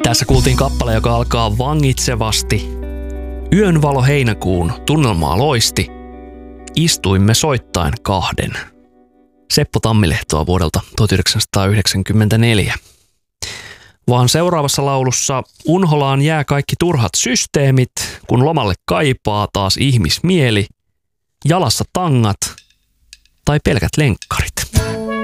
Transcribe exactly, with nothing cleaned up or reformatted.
Tässä kuultiin kappale, joka alkaa vangitsevasti. Yön valo heinäkuun tunnelmaa loisti. Istuimme soittain kahden. Seppo Tammilehtoa vuodelta tuhatyhdeksänsataayhdeksänkymmentäneljä. Vaan seuraavassa laulussa unholaan jää kaikki turhat systeemit, kun lomalle kaipaa taas ihmismieli, jalassa tangat tai pelkät lenkkarit.